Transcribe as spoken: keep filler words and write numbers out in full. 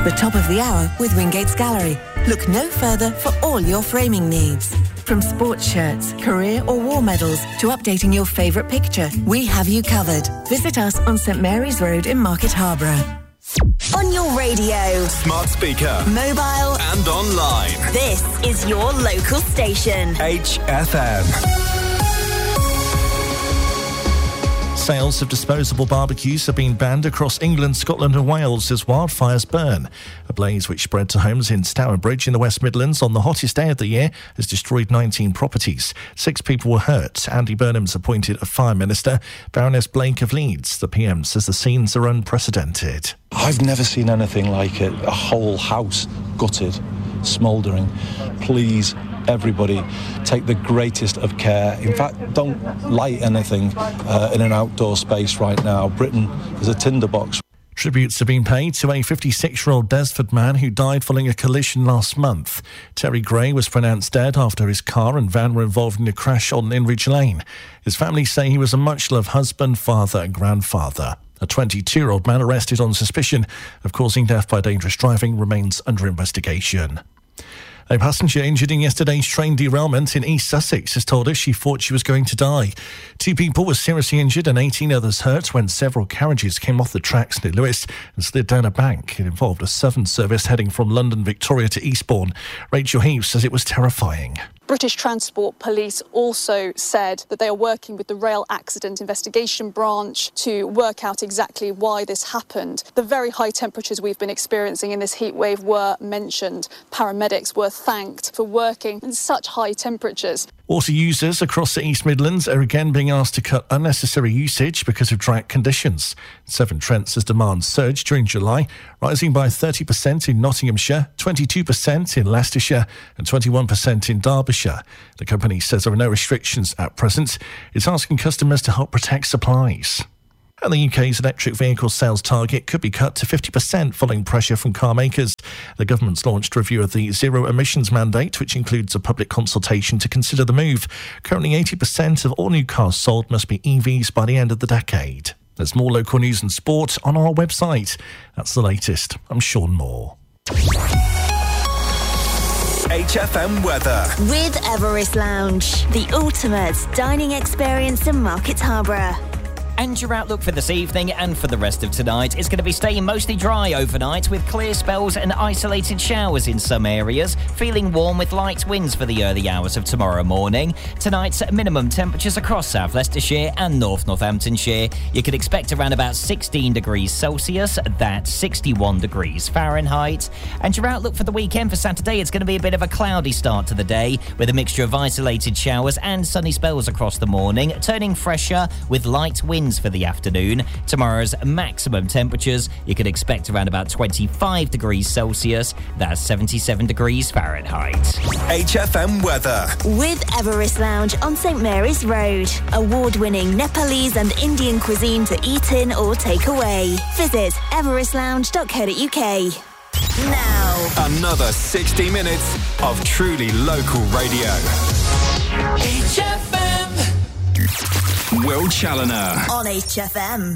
The top of the hour with Wingate's Gallery. Look no further for all your framing needs. From sports shirts, career or war medals to updating your favourite picture, we have you covered. Visit us on St Mary's Road in Market Harborough. On your radio, smart speaker, mobile and online. This is your local station. H F M. Sales of disposable barbecues have been banned across England, Scotland and Wales as wildfires burn. A blaze which spread to homes in Stourbridge in the West Midlands on the hottest day of the year has destroyed nineteen properties. Six people were hurt. Andy Burnham's appointed a fire minister. Baroness Blake of Leeds, the P M, says the scenes are unprecedented. I've never seen anything like it. A whole house gutted, smouldering. Please, everybody, take the greatest of care. In fact, don't light anything uh, in an outdoor space right now. Britain is a tinderbox. Tributes have been paid to a fifty-six-year-old Desford man who died following a collision last month. Terry Gray was pronounced dead after his car and van were involved in a crash on Inridge Lane. His family say he was a much-loved husband, father and grandfather. A twenty-two-year-old man arrested on suspicion of causing death by dangerous driving remains under investigation. A passenger injured in yesterday's train derailment in East Sussex has told us she thought she was going to die. Two people were seriously injured and eighteen others hurt when several carriages came off the tracks near Lewes and slid down a bank. It involved a Southern service heading from London Victoria to Eastbourne. Rachel Heaves says it was terrifying. British Transport Police also said that they are working with the Rail Accident Investigation Branch to work out exactly why this happened. The very high temperatures we've been experiencing in this heat wave were mentioned. Paramedics were thanked for working in such high temperatures. Water users across the East Midlands are again being asked to cut unnecessary usage because of drought conditions. Severn Trent's demand surged during July, rising by thirty percent in Nottinghamshire, twenty-two percent in Leicestershire and twenty-one percent in Derbyshire. The company says there are no restrictions at present. It's asking customers to help protect supplies. And the U K's electric vehicle sales target could be cut to fifty percent following pressure from car makers. The government's launched a review of the zero emissions mandate, which includes a public consultation to consider the move. Currently, eighty percent of all new cars sold must be E Vs by the end of the decade. There's more local news and sport on our website. That's the latest. I'm Sean Moore. H F M weather. With Everest Lounge, the ultimate dining experience in Market Harborough. And your outlook for this evening and for the rest of tonight is going to be staying mostly dry overnight with clear spells and isolated showers in some areas, feeling warm with light winds for the early hours of tomorrow morning. Tonight's minimum temperatures across South Leicestershire and North Northamptonshire. You could expect around about sixteen degrees Celsius, that's sixty-one degrees Fahrenheit. And your outlook for the weekend for Saturday, it's going to be a bit of a cloudy start to the day with a mixture of isolated showers and sunny spells across the morning, turning fresher with light winds for the afternoon. Tomorrow's maximum temperatures, you could expect around about twenty-five degrees Celsius, that's seventy-seven degrees Fahrenheit. H F M weather. With Everest Lounge on St Mary's Road. Award-winning Nepalese and Indian cuisine to eat in or take away. Visit everest lounge dot co dot uk. Now, another sixty minutes of truly local radio. H F M. Will Challoner on H F M.